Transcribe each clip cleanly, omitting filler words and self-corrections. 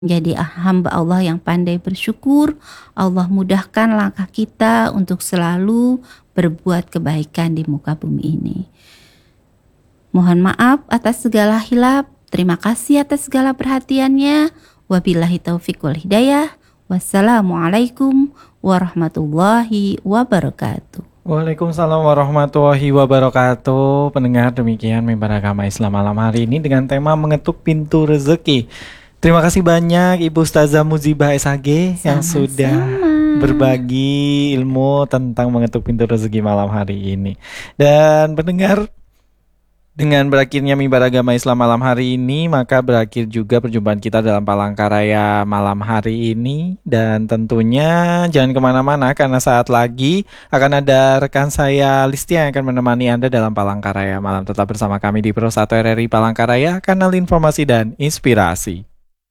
Jadi hamba Allah yang pandai bersyukur. Allah mudahkan langkah kita untuk selalu berbuat kebaikan di muka bumi ini. Mohon maaf atas segala hilaf. Terima kasih atas segala perhatiannya. Wabillahi taufiq wal hidayah. Wassalamualaikum warahmatullahi wabarakatuh. Waalaikumsalam warahmatullahi wabarakatuh. Pendengar, demikian Mimbar Agama Islam malam hari ini dengan tema mengetuk pintu rezeki. Terima kasih banyak Ibu Ustazah Muzibah SHG yang sudah berbagi ilmu tentang mengetuk pintu rezeki malam hari ini. Dan pendengar, dengan berakhirnya Mimbar Agama Islam malam hari ini, maka berakhir juga perjumpaan kita dalam Palangkaraya malam hari ini. Dan tentunya jangan kemana-mana, karena saat lagi akan ada rekan saya Listi yang akan menemani Anda dalam Palangkaraya malam. Tetap bersama kami di Pro 1 RRI Palangkaraya, kanal informasi dan inspirasi.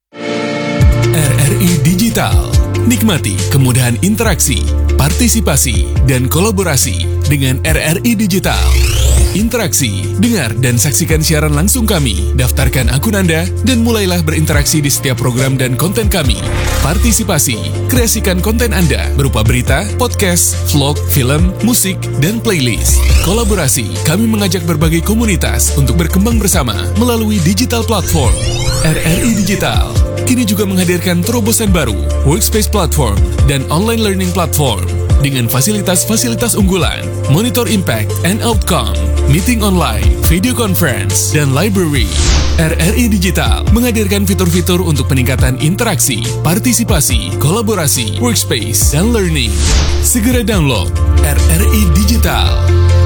RRI Digital. Nikmati kemudahan interaksi, partisipasi, dan kolaborasi dengan RRI Digital. Interaksi, dengar dan saksikan siaran langsung kami. Daftarkan akun Anda dan mulailah berinteraksi di setiap program dan konten kami. Partisipasi, kreasikan konten Anda berupa berita, podcast, vlog, film, musik, dan playlist. Kolaborasi, kami mengajak berbagai komunitas untuk berkembang bersama melalui digital platform. RRI Digital kini juga menghadirkan terobosan baru, workspace platform, dan online learning platform dengan fasilitas-fasilitas unggulan, monitor impact and outcome, meeting online, video conference, dan library. RRI Digital menghadirkan fitur-fitur untuk peningkatan interaksi, partisipasi, kolaborasi, workspace, dan learning. Segera download RRI Digital.